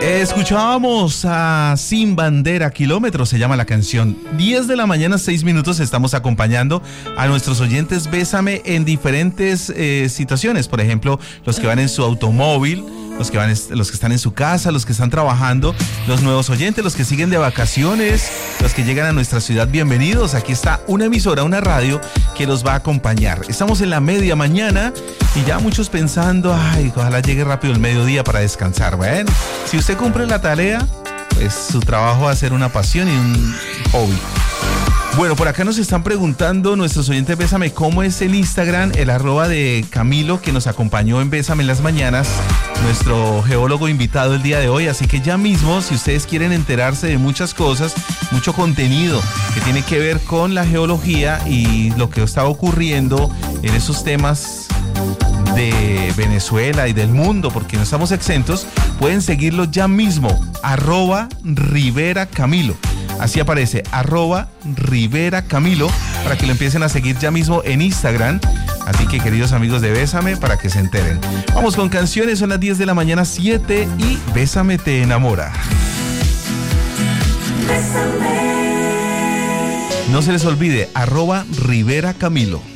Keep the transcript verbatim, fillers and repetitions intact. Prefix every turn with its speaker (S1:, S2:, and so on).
S1: Escuchábamos a Sin Bandera Kilómetros, se llama la canción. diez de la mañana, seis minutos, estamos acompañando a nuestros oyentes Bésame en diferentes eh, situaciones. Por ejemplo, los que van en su automóvil, los que van, los que están en su casa, los que están trabajando, los nuevos oyentes, los que siguen de vacaciones, los que llegan a nuestra ciudad, bienvenidos. Aquí está una emisora, una radio que los va a acompañar. Estamos en la media mañana y ya muchos pensando, ay, ojalá llegue rápido el mediodía para descansar. Bueno, si usted cumple la tarea, pues su trabajo va a ser una pasión y un hobby. Bueno, por acá nos están preguntando nuestros oyentes Bésame cómo es el Instagram, el arroba de Camilo que nos acompañó en Bésame en las mañanas, nuestro geólogo invitado el día de hoy. Así que ya mismo, si ustedes quieren enterarse de muchas cosas, mucho contenido que tiene que ver con la geología y lo que está ocurriendo en esos temas de Venezuela y del mundo, porque no estamos exentos, pueden seguirlo ya mismo, arroba Rivera Camilo. Así aparece, arroba Rivera Camilo, para que lo empiecen a seguir ya mismo en Instagram. Así que, queridos amigos de Bésame, para que se enteren. Vamos con canciones, son las diez de la mañana, siete, y Bésame te enamora. Bésame. No se les olvide, arroba Rivera Camilo.